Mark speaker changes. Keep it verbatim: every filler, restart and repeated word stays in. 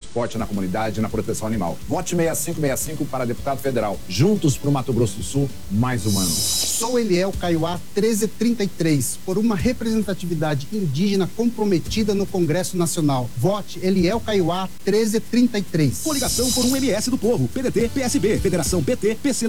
Speaker 1: esporte na comunidade e na proteção animal. Vote seis cinco seis cinco para deputado federal. Juntos pro Mato Grosso do Sul, mais humano.
Speaker 2: Sou Eliel Caiuá treze trinta e três, por uma representatividade indígena comprometida no Congresso Nacional. Vote Eliel Caiuá treze trinta e três.
Speaker 3: Coligação por um M S do Povo, P D T, P S B, Federação P T, P C do